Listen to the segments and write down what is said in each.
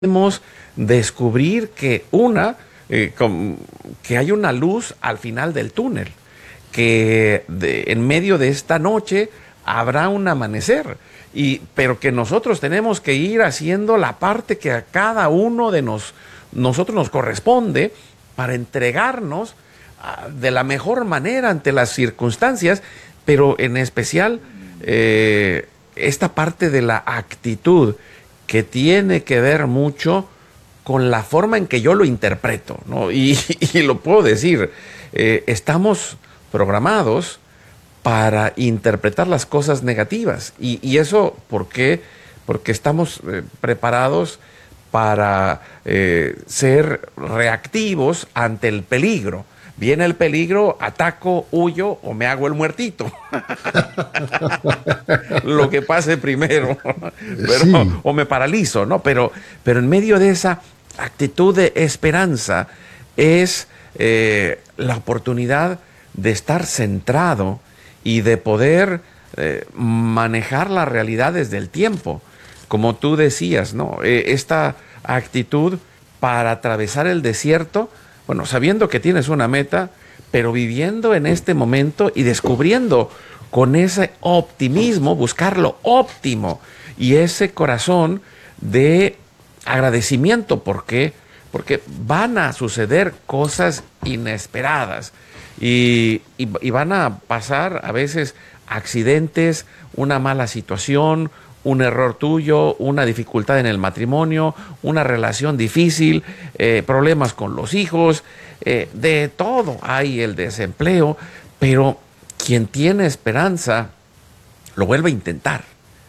podemos descubrir que hay una luz al final del túnel, en medio de esta noche habrá un amanecer, pero que nosotros tenemos que ir haciendo la parte que a cada uno de nosotros nos corresponde para entregarnos de la mejor manera ante las circunstancias, pero en especial esta parte de la actitud que tiene que ver mucho con la forma en que yo lo interpreto, ¿no? Y lo puedo decir, estamos programados para interpretar las cosas negativas. Y eso, ¿por qué? Porque estamos preparados para ser reactivos ante el peligro. Viene el peligro, ataco, huyo o me hago el muertito. Lo que pase primero. Sí. O me paralizo, ¿no? Pero en medio de esa actitud de esperanza es la oportunidad de estar centrado y de poder manejar la realidad desde el tiempo. Como tú decías, ¿no? Esta actitud para atravesar el desierto, bueno, sabiendo que tienes una meta, pero viviendo en este momento y descubriendo con ese optimismo, buscar lo óptimo y ese corazón de agradecimiento. ¿Por qué? Porque van a suceder cosas inesperadas y van a pasar a veces accidentes, una mala situación, un error tuyo, una dificultad en el matrimonio, una relación difícil, problemas con los hijos, de todo. Hay el desempleo, pero quien tiene esperanza lo vuelve a intentar.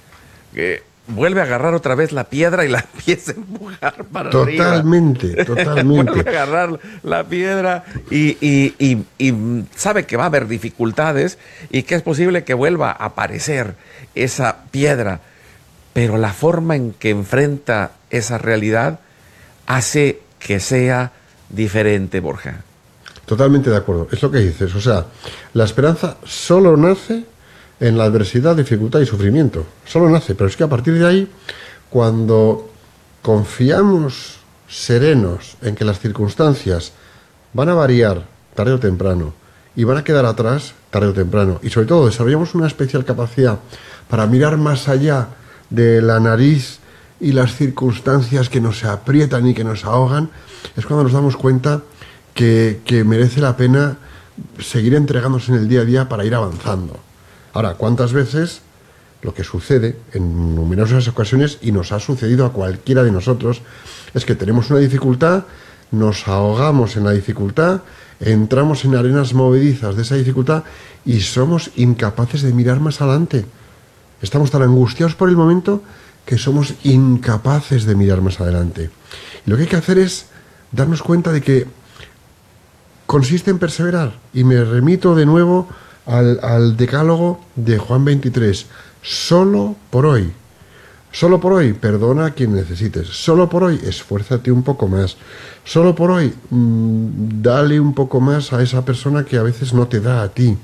Vuelve a agarrar otra vez la piedra y la empieza a empujar para Totalmente, arriba. totalmente. Vuelve a agarrar la piedra y sabe que va a haber dificultades y que es posible que vuelva a aparecer esa piedra. Pero la forma en que enfrenta esa realidad hace que sea diferente, Borja. Totalmente de acuerdo. Es lo que dices. O sea, la esperanza solo nace en la adversidad, dificultad y sufrimiento. Solo nace. Pero es que a partir de ahí, cuando confiamos serenos en que las circunstancias van a variar tarde o temprano y van a quedar atrás tarde o temprano, y sobre todo desarrollamos una especial capacidad para mirar más allá de la nariz y las circunstancias que nos aprietan y que nos ahogan, es cuando nos damos cuenta que merece la pena seguir entregándose en el día a día para ir avanzando. Ahora, ¿cuántas veces lo que sucede en numerosas ocasiones, y nos ha sucedido a cualquiera de nosotros, es que tenemos una dificultad, nos ahogamos en la dificultad, entramos en arenas movedizas de esa dificultad y somos incapaces de mirar más adelante? Estamos tan angustiados por el momento que somos incapaces de mirar más adelante. Y lo que hay que hacer es darnos cuenta de que consiste en perseverar. Y me remito de nuevo al decálogo de Juan 23. Solo por hoy. Solo por hoy, perdona a quien necesites. Solo por hoy, esfuérzate un poco más. Solo por hoy, dale un poco más a esa persona que a veces no te da a ti.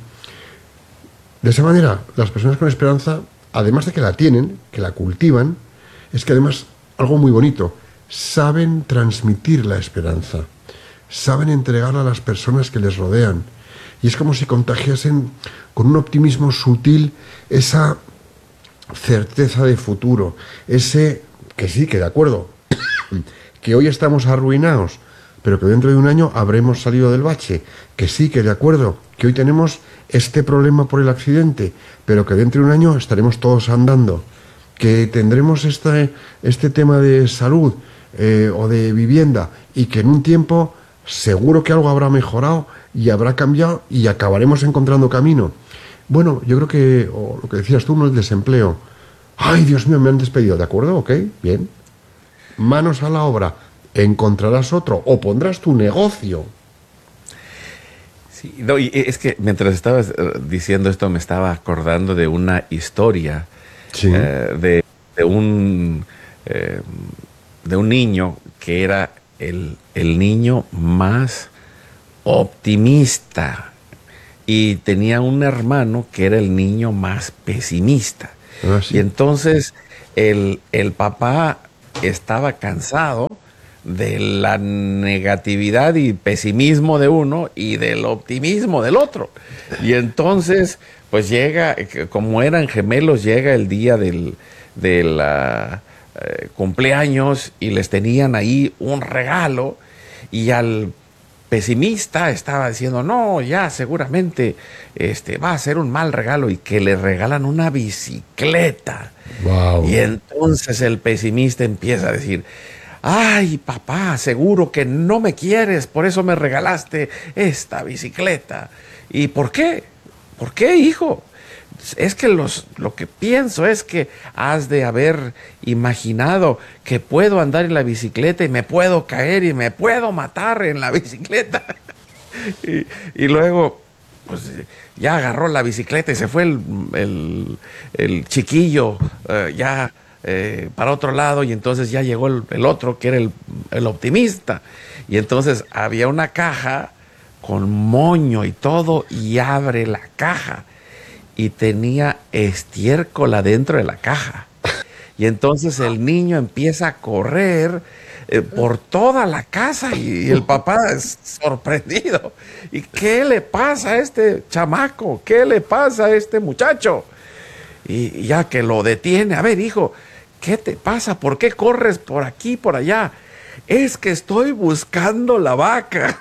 De esa manera, las personas con esperanza, además de que la tienen, que la cultivan, es que además, algo muy bonito, saben transmitir la esperanza, saben entregarla a las personas que les rodean. Y es como si contagiasen con un optimismo sutil esa certeza de futuro, ese que sí, que de acuerdo, que hoy estamos arruinados, pero que dentro de un año habremos salido del bache, que sí, que de acuerdo, que hoy tenemos este problema por el accidente, pero que dentro de un año estaremos todos andando, que tendremos este tema de salud o de vivienda, y que en un tiempo seguro que algo habrá mejorado y habrá cambiado y acabaremos encontrando camino. Bueno, yo creo que, o lo que decías tú, no el desempleo. Ay, Dios mío, me han despedido, ¿de acuerdo? Ok, bien. Manos a la obra, encontrarás otro o pondrás tu negocio. Sí, no, y es que mientras estabas diciendo esto me estaba acordando de una historia. Sí. De un niño que era el niño más optimista y tenía un hermano que era el niño más pesimista. Ah, sí. Y entonces el papá estaba cansado de la negatividad y pesimismo de uno y del optimismo del otro. Y entonces, pues llega, como eran gemelos, llega el día del cumpleaños y les tenían ahí un regalo, y al pesimista estaba diciendo, no, ya seguramente va a ser un mal regalo, y que le regalan una bicicleta. Wow. Y entonces el pesimista empieza a decir, ay, papá, seguro que no me quieres, por eso me regalaste esta bicicleta. ¿Y por qué? ¿Por qué, hijo? Es que lo que pienso es que has de haber imaginado que puedo andar en la bicicleta y me puedo caer y me puedo matar en la bicicleta. Y luego, pues ya agarró la bicicleta y se fue el chiquillo para otro lado, y entonces ya llegó el otro, que era el optimista. Y entonces había una caja con moño y todo, y abre la caja y tenía estiércol adentro de la caja. Y entonces el niño empieza a correr por toda la casa, y el papá es sorprendido. ¿Y qué le pasa a este chamaco? ¿Qué le pasa a este muchacho? Y ya que lo detiene, a ver, hijo, ¿qué te pasa? ¿Por qué corres por aquí, por allá? Es que estoy buscando la vaca.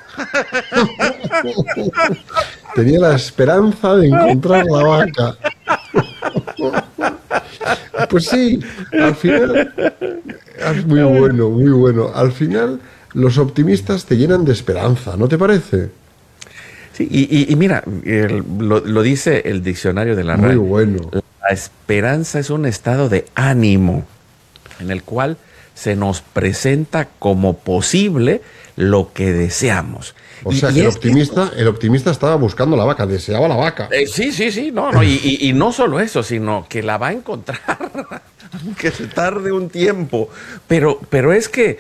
Tenía la esperanza de encontrar la vaca. Pues sí, al final es muy bueno, muy bueno. Al final los optimistas te llenan de esperanza, ¿no te parece? Sí, y mira, lo dice el diccionario de la Muy RAE. bueno. La esperanza es un estado de ánimo en el cual se nos presenta como posible lo que deseamos. O sea, que el optimista estaba buscando la vaca, deseaba la vaca. Sí, no, y no solo eso, sino que la va a encontrar, aunque se tarde un tiempo. Pero es que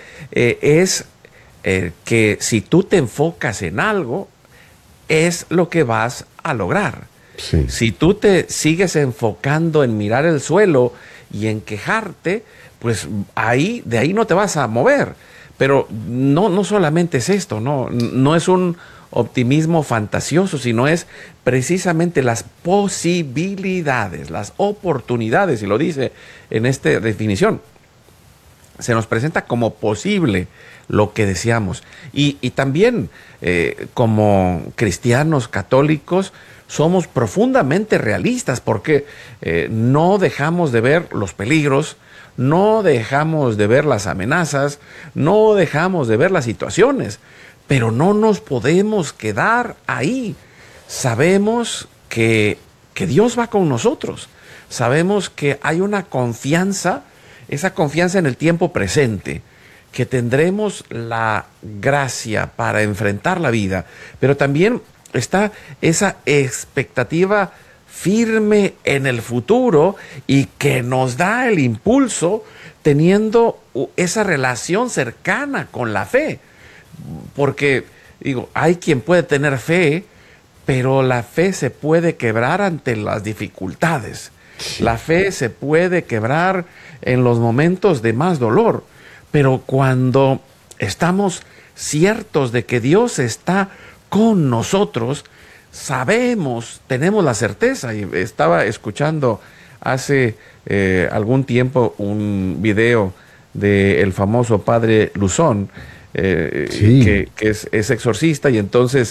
que si tú te enfocas en algo, es lo que vas a lograr. Sí. Si tú te sigues enfocando en mirar el suelo y en quejarte, pues de ahí no te vas a mover. Pero no solamente es esto, no es un optimismo fantasioso, sino es precisamente las posibilidades, las oportunidades, y lo dice en esta definición. Se nos presenta como posible lo que deseamos. Y también como cristianos católicos somos profundamente realistas, porque no dejamos de ver los peligros, no dejamos de ver las amenazas, no dejamos de ver las situaciones, pero no nos podemos quedar ahí. Sabemos que Dios va con nosotros, sabemos que hay una confianza, esa confianza en el tiempo presente, que tendremos la gracia para enfrentar la vida, pero también está esa expectativa firme en el futuro, y que nos da el impulso teniendo esa relación cercana con la fe. Porque, digo, hay quien puede tener fe, pero la fe se puede quebrar ante las dificultades. Sí. La fe se puede quebrar en los momentos de más dolor. Pero cuando estamos ciertos de que Dios está con nosotros, sabemos, tenemos la certeza. Y estaba escuchando hace algún tiempo un video del famoso padre Luzón, Sí. que es exorcista, y entonces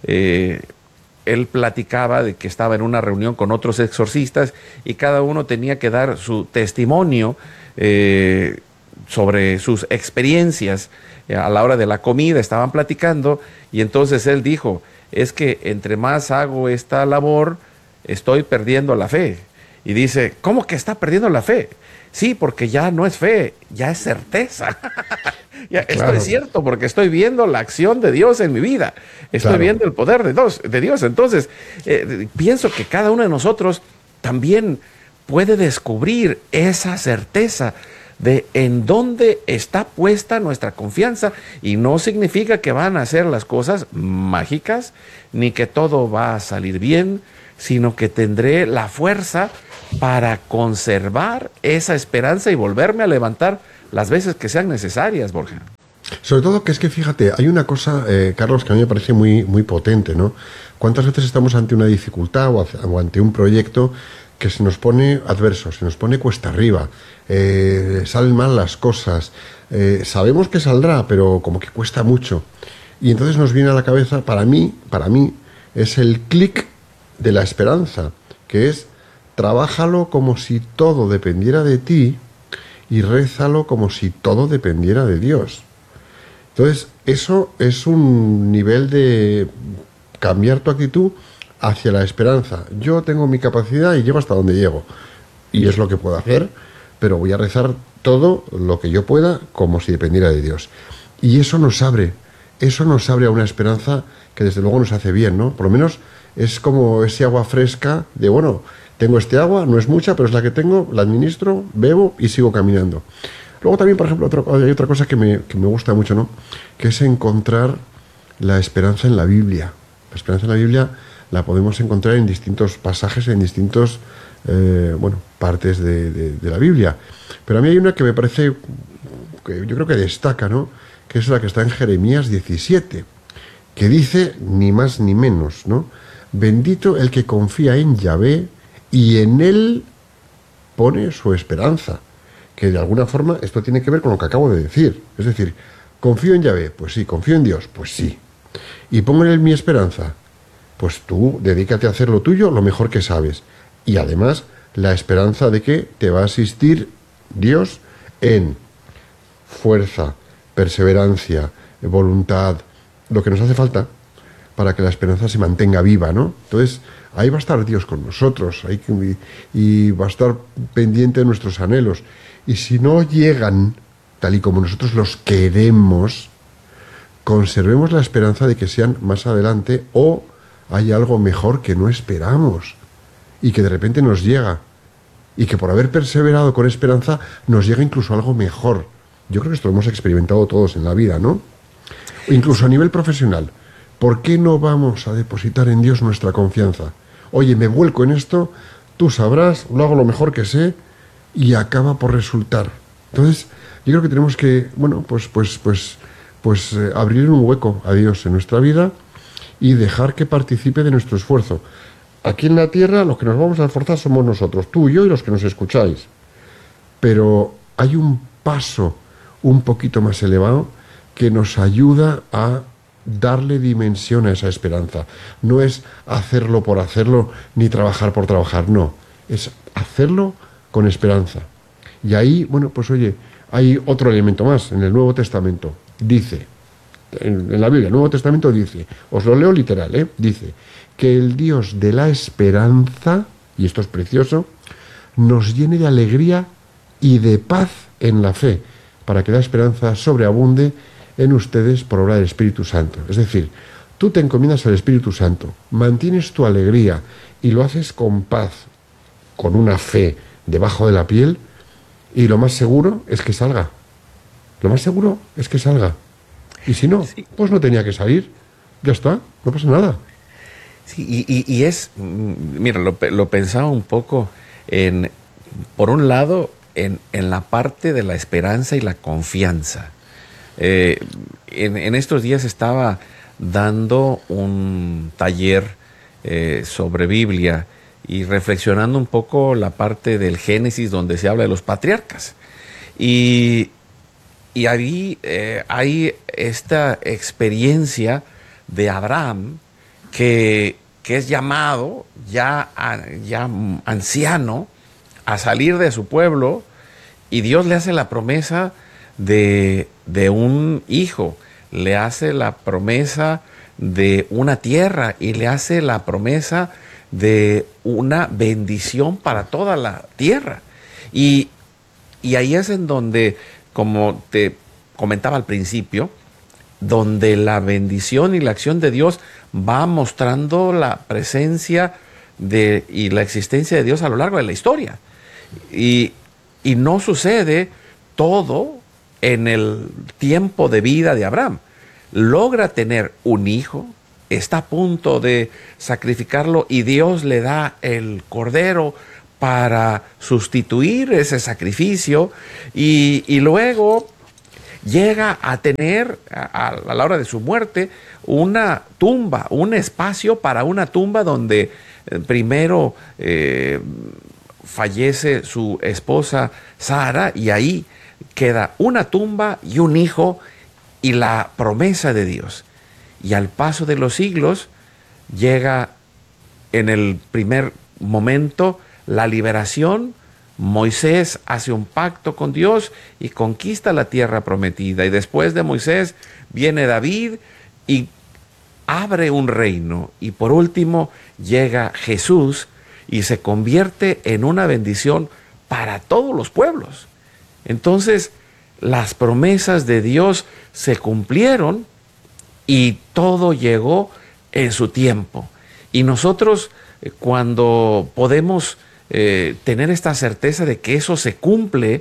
él platicaba de que estaba en una reunión con otros exorcistas, y cada uno tenía que dar su testimonio sobre sus experiencias. A la hora de la comida estaban platicando, y entonces él dijo: es que entre más hago esta labor, estoy perdiendo la fe. Y dice: ¿cómo que está perdiendo la fe? Sí, porque ya no es fe, ya es certeza. Ya, claro. Esto es cierto, porque estoy viendo la acción de Dios en mi vida. Estoy viendo el poder de Dios. Entonces, pienso que cada uno de nosotros también puede descubrir esa certeza de en dónde está puesta nuestra confianza, y no significa que van a ser las cosas mágicas, ni que todo va a salir bien, sino que tendré la fuerza para conservar esa esperanza y volverme a levantar las veces que sean necesarias, Borja. Sobre todo que es que, fíjate, hay una cosa, Carlos, que a mí me parece muy, muy potente, ¿no? ¿Cuántas veces estamos ante una dificultad o ante un proyecto que se nos pone adverso, se nos pone cuesta arriba, salen mal las cosas, sabemos que saldrá, pero como que cuesta mucho? Y entonces nos viene a la cabeza, para mí, es el clic de la esperanza, que es: trabájalo como si todo dependiera de ti y rézalo como si todo dependiera de Dios. Entonces, eso es un nivel de cambiar tu actitud hacia la esperanza. Yo tengo mi capacidad y llego hasta donde llego. Y es lo que puedo hacer, pero voy a rezar todo lo que yo pueda como si dependiera de Dios. Y eso nos abre a una esperanza que desde luego nos hace bien, ¿no? Por lo menos es como ese agua fresca de, bueno, tengo este agua, no es mucha, pero es la que tengo, la administro, bebo y sigo caminando. Luego también, por ejemplo, hay otra cosa que me gusta mucho, ¿no? Que es encontrar la esperanza en la Biblia. La esperanza en la Biblia la podemos encontrar en distintos pasajes, en distintos, partes de la Biblia. Pero a mí hay una que me parece, que yo creo que destaca, ¿no? Que es la que está en Jeremías 17, que dice ni más ni menos, ¿no? Bendito el que confía en Yahvé y en él pone su esperanza. Que de alguna forma esto tiene que ver con lo que acabo de decir. Es decir, ¿confío en Yahvé? Pues sí. ¿Confío en Dios? Pues sí. ¿Y pongo en él mi esperanza? Pues tú dedícate a hacer lo tuyo lo mejor que sabes. Y además, la esperanza de que te va a asistir Dios en fuerza, perseverancia, voluntad, lo que nos hace falta para que la esperanza se mantenga viva, ¿no? Entonces, ahí va a estar Dios con nosotros, y va a estar pendiente de nuestros anhelos. Y si no llegan tal y como nosotros los queremos, conservemos la esperanza de que sean más adelante, o hay algo mejor que no esperamos y que de repente nos llega, y que por haber perseverado con esperanza nos llega incluso algo mejor. Yo creo que esto lo hemos experimentado todos en la vida, ¿no? Incluso a nivel profesional. ¿Por qué no vamos a depositar en Dios nuestra confianza? Oye, me vuelco en esto, tú sabrás, lo hago lo mejor que sé, y acaba por resultar. Entonces, yo creo que tenemos que, abrir un hueco a Dios en nuestra vida y dejar que participe de nuestro esfuerzo. Aquí en la tierra los que nos vamos a esforzar somos nosotros, tú y yo y los que nos escucháis. Pero hay un paso un poquito más elevado que nos ayuda a darle dimensión a esa esperanza. No es hacerlo por hacerlo, ni trabajar por trabajar, no. Es hacerlo con esperanza. Y ahí, hay otro elemento más en el Nuevo Testamento. Dice, en la Biblia, el Nuevo Testamento dice, os lo leo literal, dice, que el Dios de la esperanza, y esto es precioso, nos llene de alegría y de paz en la fe, para que la esperanza sobreabunde en ustedes por obra del Espíritu Santo. Es decir, tú te encomiendas al Espíritu Santo, mantienes tu alegría y lo haces con paz, con una fe debajo de la piel, y lo más seguro es que salga. Lo más seguro es que salga. Y si no, pues no tenía que salir. Ya está, no pasa nada. Sí, y es, mira, lo pensaba un poco por un lado, en la parte de la esperanza y la confianza. En estos días estaba dando un taller sobre Biblia y reflexionando un poco la parte del Génesis donde se habla de los patriarcas. Y ahí hay esta experiencia de Abraham que es llamado ya anciano a salir de su pueblo, y Dios le hace la promesa de un hijo, le hace la promesa de una tierra y le hace la promesa de una bendición para toda la tierra. Y ahí es en donde, como te comentaba al principio, donde la bendición y la acción de Dios va mostrando la presencia y la existencia de Dios a lo largo de la historia. Y no sucede todo en el tiempo de vida de Abraham. Logra tener un hijo, está a punto de sacrificarlo y Dios le da el cordero para sustituir ese sacrificio y luego llega a tener a la hora de su muerte una tumba, un espacio para una tumba donde primero fallece su esposa Sara y ahí queda una tumba y un hijo y la promesa de Dios. Y al paso de los siglos llega en el primer momento la liberación. Moisés hace un pacto con Dios y conquista la tierra prometida. Y después de Moisés viene David y abre un reino. Y por último llega Jesús y se convierte en una bendición para todos los pueblos. Entonces, las promesas de Dios se cumplieron y todo llegó en su tiempo. Y nosotros, cuando podemos tener esta certeza de que eso se cumple,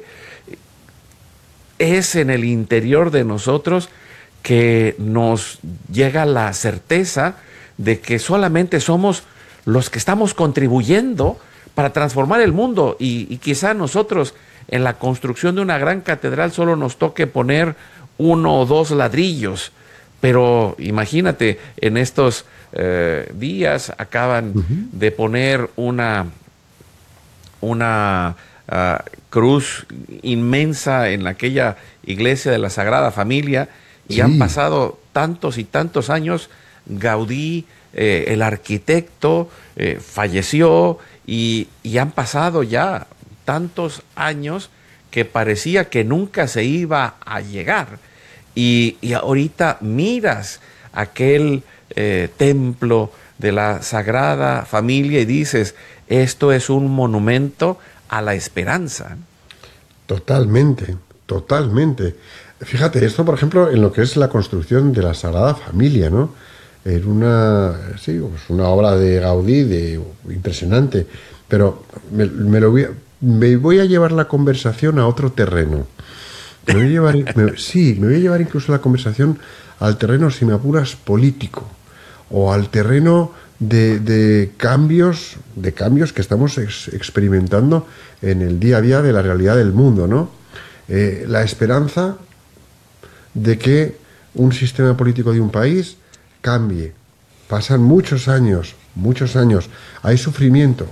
es en el interior de nosotros que nos llega la certeza de que solamente somos los que estamos contribuyendo para transformar el mundo y quizá nosotros en la construcción de una gran catedral solo nos toque poner 1 o 2 ladrillos, pero imagínate, en estos días acaban de poner una cruz inmensa en aquella iglesia de la Sagrada Familia y han pasado tantos y tantos años. Gaudí, el arquitecto, falleció y han pasado ya tantos años que parecía que nunca se iba a llegar. Y ahorita miras aquel templo de la Sagrada Familia y dices, esto es un monumento a la esperanza. Totalmente, totalmente. Fíjate, esto por ejemplo en lo que es la construcción de la Sagrada Familia, ¿no? Era una obra de Gaudí impresionante, pero me voy a llevar la conversación a otro terreno. Me voy a llevar incluso la conversación al terreno, si me apuras, político, o al terreno de cambios que estamos experimentando en el día a día de la realidad del mundo, ¿no? La esperanza de que un sistema político de un país cambie. Pasan muchos años, hay sufrimiento,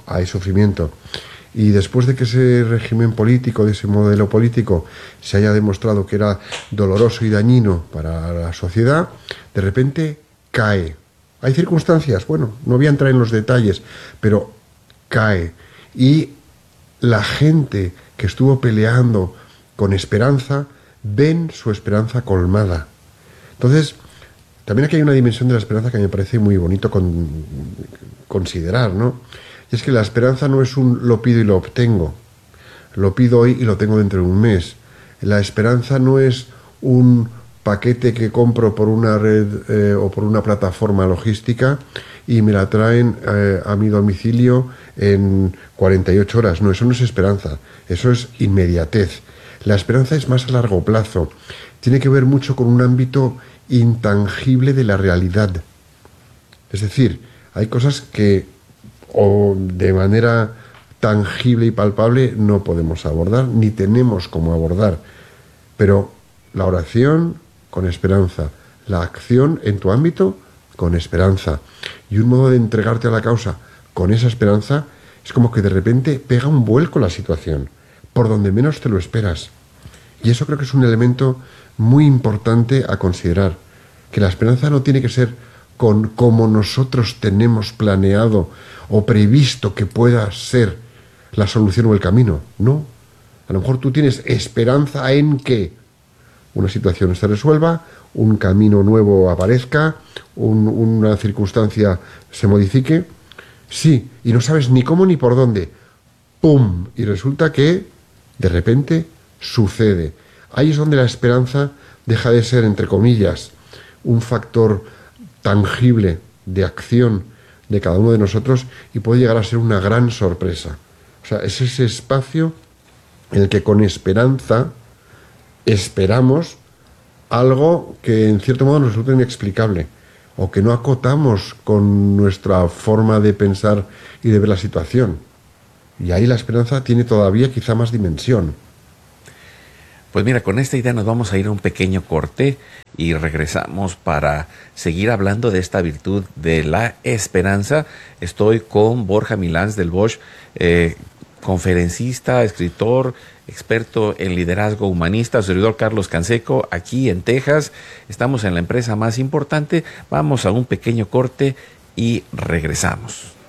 y después de que ese régimen político, de ese modelo político, se haya demostrado que era doloroso y dañino para la sociedad, de repente cae. Hay circunstancias, bueno, no voy a entrar en los detalles, pero cae. Y la gente que estuvo peleando con esperanza, ven su esperanza colmada. Entonces, también aquí hay una dimensión de la esperanza que me parece muy bonito considerar, ¿no? Y es que la esperanza no es un lo pido y lo obtengo. Lo pido hoy y lo tengo dentro de un mes. La esperanza no es un paquete que compro por una red o por una plataforma logística y me la traen a mi domicilio en 48 horas. No, eso no es esperanza, eso es inmediatez. La esperanza es más a largo plazo. Tiene que ver mucho con un ámbito intangible de la realidad. Es decir, hay cosas que o de manera tangible y palpable no podemos abordar, ni tenemos cómo abordar. Pero la oración con esperanza, la acción en tu ámbito con esperanza y un modo de entregarte a la causa con esa esperanza, es como que de repente pega un vuelco la situación, por donde menos te lo esperas. Y eso creo que es un elemento muy importante a considerar, que la esperanza no tiene que ser con como nosotros tenemos planeado o previsto que pueda ser la solución o el camino. No, a lo mejor tú tienes esperanza en que una situación se resuelva, un camino nuevo aparezca, una circunstancia se modifique, sí, y no sabes ni cómo ni por dónde. ¡Pum! Y resulta que de repente sucede. Ahí es donde la esperanza deja de ser, entre comillas, un factor tangible de acción de cada uno de nosotros y puede llegar a ser una gran sorpresa. O sea, es ese espacio en el que con esperanza esperamos algo que en cierto modo nos resulta inexplicable o que no acotamos con nuestra forma de pensar y de ver la situación. Y ahí la esperanza tiene todavía quizá más dimensión. Pues mira, con esta idea nos vamos a ir a un pequeño corte y regresamos para seguir hablando de esta virtud de la esperanza. Estoy con Borja Milans del Bosch, conferencista, escritor, experto en liderazgo humanista, servidor Carlos Canseco, aquí en Texas. Estamos en la empresa más importante. Vamos a un pequeño corte y regresamos.